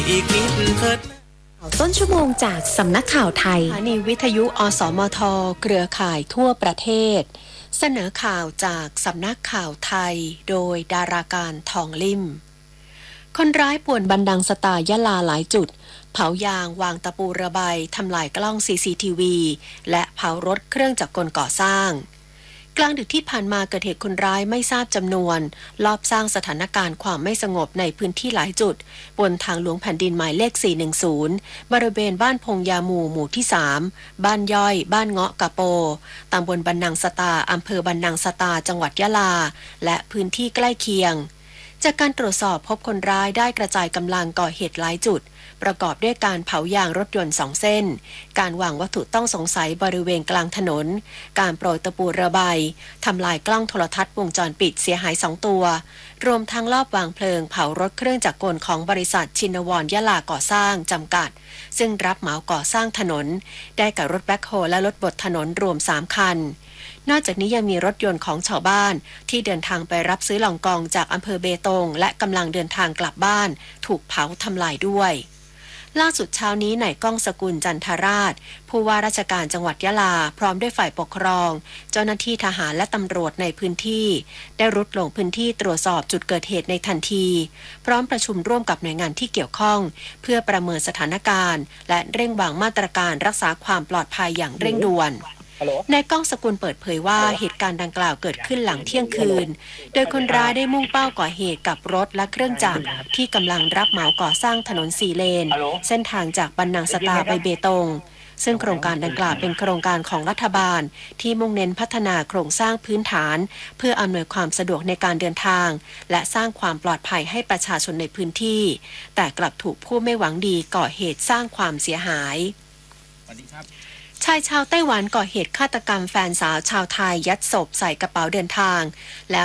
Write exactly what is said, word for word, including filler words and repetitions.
อีกนิดเถิดต้นชั่วโมงจากสำนักข่าวไทยสถานีวิทยุอสมทเครือข่ายทั่วประเทศเสนอข่าวจากสำนักข่าวไทยโดยดาราการทองลิ่มคนร้ายป่วนบันดังสตาร์ยะลาหลายจุดเผายางวางตะปูระบายทำลายกล้อง ซี ซี ที วี และเผารถเครื่องจักรกลก่อสร้างกลางดึกที่ผ่านมาเกิดเหตุคนร้ายไม่ทราบจำนวนลอบสร้างสถานการณ์ความไม่สงบในพื้นที่หลายจุดบนทางหลวงแผ่นดินหมายเลขสี่หนึ่งศูนย์บริเวณบ้านพงยาหมู่หมู่ที่สามบ้านย่อยบ้านเงาะกะโปตำบลบันนังสตาอำเภอบันนังสตาจังหวัดยะลาและพื้นที่ใกล้เคียงจากการตรวจสอบพบคนร้ายได้กระจายกำลังก่อเหตุหลายจุดประกอบด้วยการเผายางรถยนต์สองเส้นการวางวัตถุต้องสงสัยบริเวณกลางถนนการโปรยตะปูระบายทำลายกล้องโทรทัศน์วงจรปิดเสียหายสองตัวรวมทั้งลอบวางเพลิงเผารถเครื่องจักรกลของบริษัทชินวรยะลาก่อสร้างจำกัดซึ่งรับเหมาก่อสร้างถนนได้กับรถแบ็คโฮและรถบดถนนรวมสามคันนอกจากนี้ยังมีรถยนต์ของชาวบ้านที่เดินทางไปรับซื้อลองกองจากอำเภอเบตงและกำลังเดินทางกลับบ้านถูกเผาทำลายด้วยล่าสุดเช้านี้นายก้องสกุลจันทราชผู้ว่าราชการจังหวัดยะลาพร้อมด้วยฝ่ายปกครองเจ้าหน้าที่ทหารและตำรวจในพื้นที่ได้รุดลงพื้นที่ตรวจสอบจุดเกิดเหตุในทันทีพร้อมประชุมร่วมกับหน่วยงานที่เกี่ยวข้องเพื่อประเมินสถานการณ์และเร่งวางมาตรการรักษาความปลอดภัยอย่างเร่งด่วนนายก้องสกุลเปิดเผยว่าเหตุการณ์ดังกล่าวเกิดขึ้นหลังเที่ยงคืนโดยคนร้ายได้มุ่งเป้าก่อเหตุกับรถและเครื่องจักรที่กำลังรับเหมาก่อสร้างถนนสี่เลนเส้นทางจากบันนังสตาไปเบตงซึ่งโครงการดังกล่าวเป็นโครงการของรัฐบาลที่มุ่งเน้นพัฒนาโครงสร้างพื้นฐานเพื่ออำนวยความสะดวกในการเดินทางและสร้างความปลอดภัยให้ประชาชนในพื้นที่แต่กลับถูกผู้ไม่หวังดีก่อเหตุสร้างความเสียหายสวัสดีครับชายชาวไต้หวันก่อเหตุฆาตกรรมแฟนสาวชาวไทยยัดศพใส่กระเป๋าเดินทางแล้ว